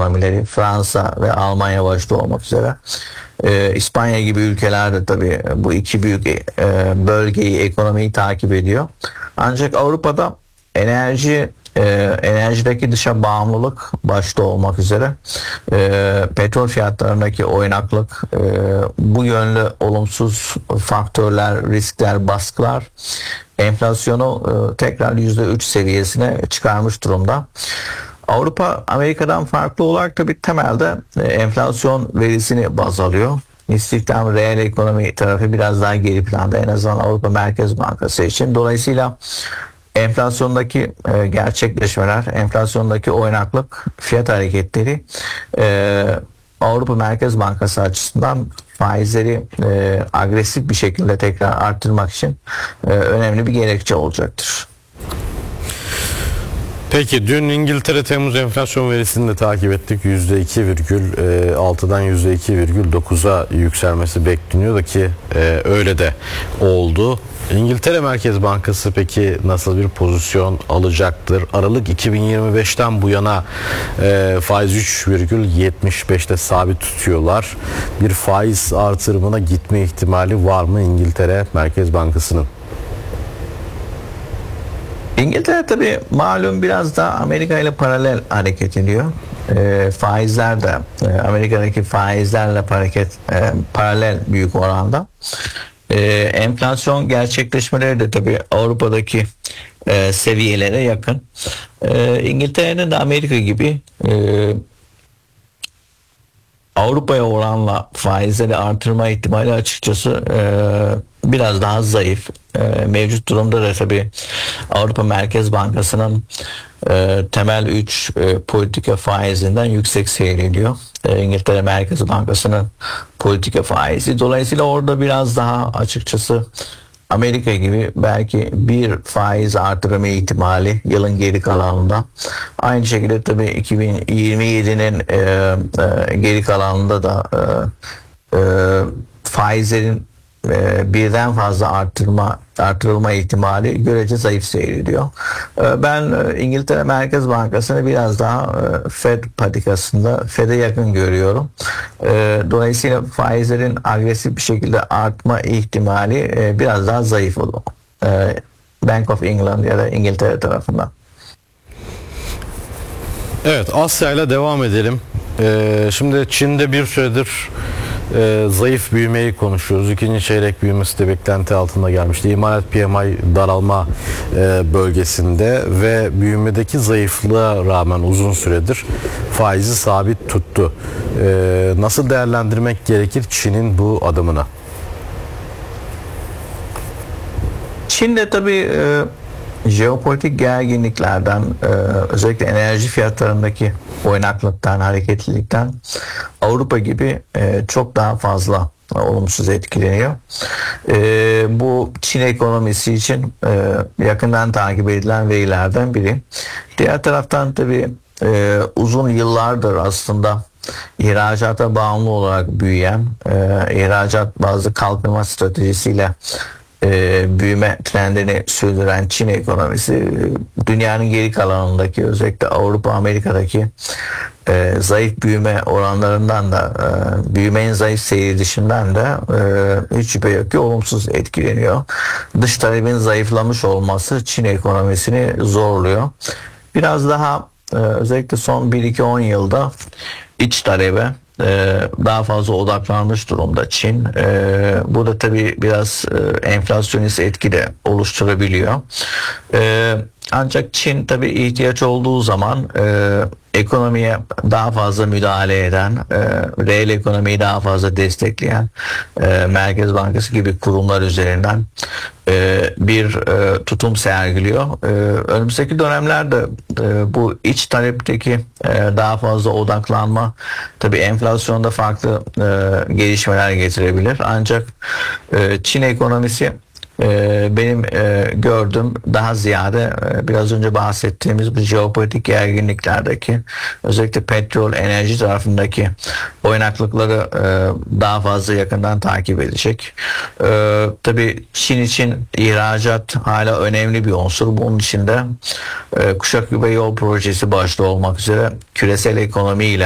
ekonomileri, Fransa ve Almanya başta olmak üzere. İspanya gibi ülkeler de tabii bu iki büyük bölgeyi, ekonomiyi takip ediyor. Ancak Avrupa'da enerjideki dışa bağımlılık başta olmak üzere petrol fiyatlarındaki oynaklık, bu yönlü olumsuz faktörler, riskler, baskılar enflasyonu tekrar %3 seviyesine çıkarmış durumda. Avrupa Amerika'dan farklı olarak tabii temelde enflasyon verisini baz alıyor. İstihdam, reel ekonomi tarafı biraz daha geri planda, en azından Avrupa Merkez Bankası için. Dolayısıyla enflasyondaki gerçekleşmeler, enflasyondaki oynaklık, fiyat hareketleri Avrupa Merkez Bankası açısından faizleri agresif bir şekilde tekrar arttırmak için önemli bir gerekçe olacaktır. Peki dün İngiltere Temmuz enflasyon verisini de takip ettik. %2,6'dan %2,9'a yükselmesi bekleniyordu ki öyle de oldu. İngiltere Merkez Bankası peki nasıl bir pozisyon alacaktır? Aralık 2025'ten bu yana faiz 3,75'te sabit tutuyorlar. Bir faiz artırımına gitme ihtimali var mı İngiltere Merkez Bankası'nın? İngiltere tabii malum biraz da Amerika ile paralel hareket ediyor. Faizler de Amerika'daki faizlerle paralel büyük oranda. Enflasyon gerçekleşmeleri de tabii Avrupa'daki seviyelere yakın. İngiltere'nin de Amerika gibi Avrupa'ya oranla faizleri artırma ihtimali açıkçası biraz daha zayıf. Mevcut durumda da tabii Avrupa Merkez Bankası'nın temel 3 politika faizinden yüksek seyrediyor. İngiltere Merkez Bankası'nın politika faizi. Dolayısıyla orada biraz daha açıkçası Amerika gibi belki bir faiz artırma ihtimali yılın geri kalanında. Aynı şekilde tabii 2027'nin geri kalanında da faizlerin birden fazla artırılma ihtimali görece zayıf seyrediyor. Ben İngiltere Merkez Bankası'nı biraz daha Fed patikasında Fed'e yakın görüyorum. Dolayısıyla faizlerin agresif bir şekilde artma ihtimali biraz daha zayıf olur. Bank of England ya da İngiltere tarafından. Evet, Asya ile devam edelim. Şimdi Çin'de bir süredir zayıf büyümeyi konuşuyoruz. İkinci çeyrek büyümesi de beklenti altında gelmişti. İmalat PMI daralma bölgesinde ve büyümedeki zayıflığa rağmen uzun süredir faizi sabit tuttu. Nasıl değerlendirmek gerekir Çin'in bu adımını? Çin'de tabii jeopolitik gerginliklerden, özellikle enerji fiyatlarındaki oynaklıktan, hareketlilikten Avrupa gibi çok daha fazla olumsuz etkileniyor. Bu Çin ekonomisi için yakından takip edilen verilerden biri. Diğer taraftan tabii uzun yıllardır aslında ihracata bağımlı olarak büyüyen, ihracat bazı kalkınma stratejisiyle büyüme trendini sürdüren Çin ekonomisi dünyanın geri kalanındaki, özellikle Avrupa, Amerika'daki zayıf büyüme oranlarından da büyümenin zayıf seyredişinden de hiç şüphe yok ki olumsuz etkileniyor. Dış talebin zayıflamış olması Çin ekonomisini zorluyor. Biraz daha özellikle son 1-2-10 yılda iç talebe daha fazla odaklanmış durumda Çin. Bu da tabii biraz enflasyonist etki de oluşturabiliyor. Ancak Çin tabii ihtiyaç olduğu zaman ekonomiye daha fazla müdahale eden, reel ekonomiyi daha fazla destekleyen Merkez Bankası gibi kurumlar üzerinden bir tutum sergiliyor. Önümüzdeki dönemlerde bu iç talepteki daha fazla odaklanma tabii enflasyonda farklı gelişmeler getirebilir. Ancak Çin ekonomisi benim gördüğüm daha ziyade biraz önce bahsettiğimiz bu jeopolitik gerginliklerdeki, özellikle petrol, enerji tarafındaki oynaklıkları daha fazla yakından takip edecek. Tabii Çin için ihracat hala önemli bir unsur. Bunun için de Kuşak ve Yol projesi başta olmak üzere küresel ekonomiyle